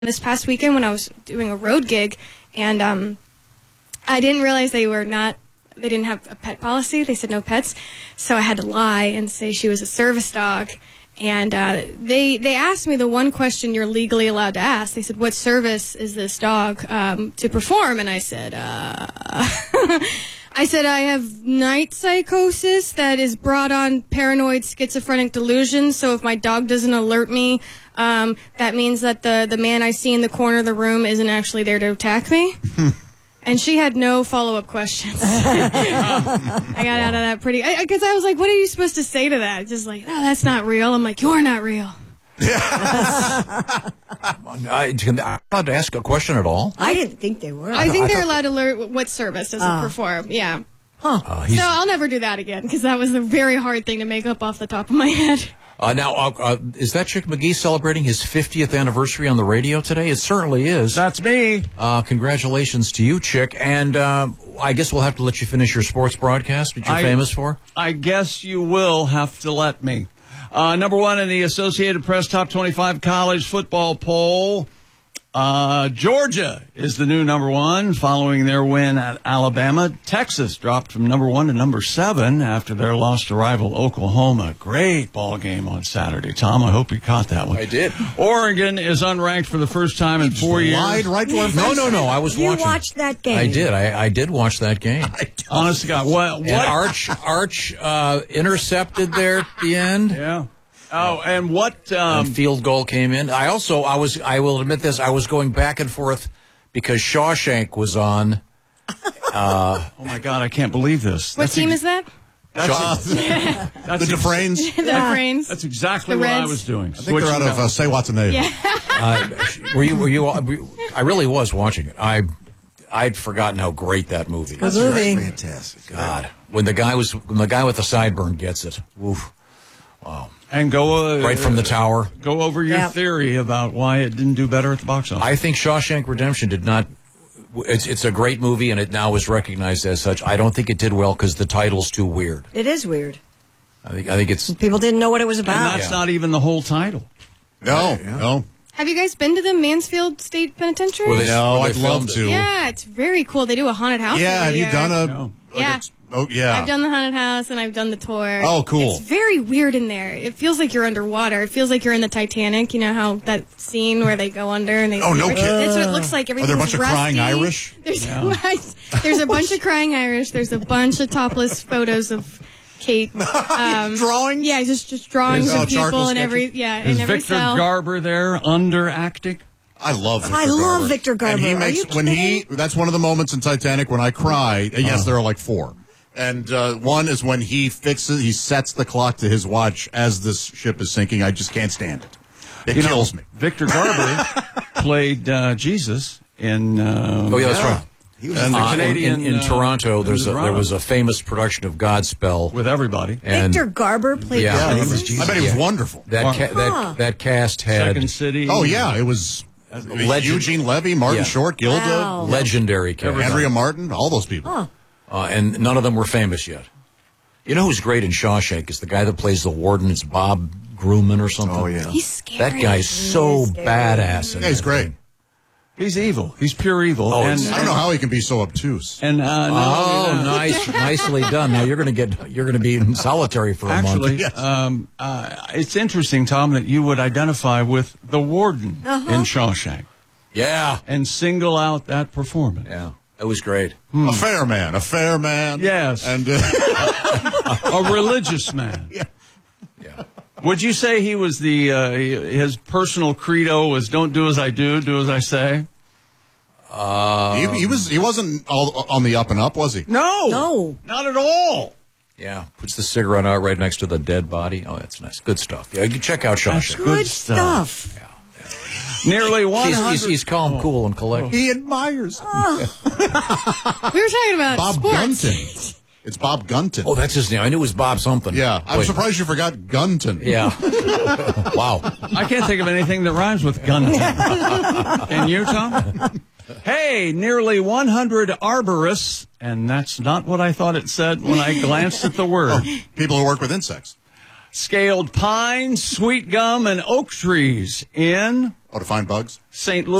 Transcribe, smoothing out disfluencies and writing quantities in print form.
this past weekend when I was doing a road gig, and I didn't realize they didn't have a pet policy. They said no pets, so I had to lie and say she was a service dog. And they asked me the one question you're legally allowed to ask. They said, "What service is this dog to perform?" And I said, I have night psychosis that is brought on paranoid schizophrenic delusion. So if my dog doesn't alert me, that means that the man I see in the corner of the room isn't actually there to attack me. And she had no follow-up questions. I got out of that because I was like, what are you supposed to say to that? Just like, no, that's not real. I'm like, you're not real. I'm allowed to ask a question at all? I didn't think they were. I think they're allowed to learn what service does it perform. Yeah. Huh. So I'll never do that again because that was a very hard thing to make up off the top of my head. Now, is that Chick McGee celebrating his 50th anniversary on the radio today? It certainly is. That's me. Congratulations to you, Chick. And I guess we'll have to let you finish your sports broadcast, which you're famous for. I guess you will have to let me. Number one in the Associated Press Top 25 College Football Poll. Georgia is the new number one following their win at Alabama. Texas dropped from number 1 to number 7 after their loss to rival Oklahoma. Great ball game on Saturday, Tom. I hope you caught that one. I did. Oregon is unranked for the first time in 4 years. Lied right to our face. No. I was watching. You watched that game. I did. I did watch that game. Honest to God. What? Arch intercepted there at the end. Yeah. Oh, and what? And field goal came in. I will admit this, I was going back and forth because Shawshank was on. Oh, my God, I can't believe this. What team is that? That's the Dufresnes. The Dufresnes. That's exactly The what I Reds. was doing. I think they're out of Say Watson Navy. Yeah. Were you? I really was watching it. I'd forgotten how great that movie is. Good movie. Fantastic. God, when the guy with the sideburn gets it. Oof. Wow. And go right from the tower. Go over your theory about why it didn't do better at the box office. I think Shawshank Redemption did not. It's a great movie, and it now is recognized as such. I don't think it did well because the title's too weird. It is weird. I think it's. People didn't know what it was about. And that's not even the whole title. No. Have you guys been to the Mansfield State Penitentiary? No, I'd love to. Yeah, it's very cool. They do a haunted house. Yeah, have you year. done a... No. Yeah. Oh, yeah. I've done the haunted house and I've done the tour. Oh, cool. It's very weird in there. It feels like you're underwater. It feels like you're in the Titanic. You know how that scene where they go under and they... Oh, no kidding. That's what it looks like. Are Everything's there a bunch of crying rusty. Irish? There's a bunch of crying Irish. There's a bunch of topless photos of Kate. Drawing? Yeah, just drawings of people in every... Yeah, Is in every Victor cell. Garber there underacting? I love Victor I Garber. love Victor Garber. And he Are makes, you when kidding? that's one of the moments in Titanic when I cry. Yes, there are like 4. And one is when he sets the clock to his watch as this ship is sinking. I just can't stand it. It kills me. Victor Garber played Jesus in... Oh, yeah, that's right. He was And the Canadian... in Toronto, there Toronto. was a famous production of Godspell. With everybody. And Victor Garber played Yeah, Jesus? I bet he was wonderful. that cast had Second City. Oh, yeah, it was Eugene Levy, Martin Short, Gilda, Wow. legendary cast. Andrea Martin, all those people. And none of them were famous yet. You know who's great in Shawshank is the guy that plays the warden. It's Bob Grumman or something. Oh, yeah. He's scary. That guy's so badass. Yeah, he's great. He's evil. He's pure evil. Oh, and, I don't know how he can be so obtuse. And nicely done. Now you're going to be in solitary for a month. actually, Yes. it's interesting, Tom, that you would identify with the warden in Shawshank Yeah, and single out that performance. yeah, it was great. A fair man. Yes. And A religious man. Yeah. Would you say he was his personal credo was "Don't do as I do, do as I say"? he wasn't all on the up and up, was he? No. Not at all. Yeah, puts the cigarette out right next to the dead body. Oh, that's nice. Good stuff. Yeah, you can check out Shawshank. Good stuff. Nearly 100. He's calm, cool, and collected. He admires We were talking about Bob sports. Gunton. It's Bob Gunton. Oh, that's his name. I knew it was Bob something. Yeah, I'm Wait. surprised you forgot Gunton. Yeah. Wow. I can't think of anything that rhymes with gun. Can you, Tom? Hey, nearly 100 arborists, and that's not what I thought it said when I glanced at the word. People who work with insects. scaled pines, sweet gum, and oak trees in Oh, to find bugs? St. Louis.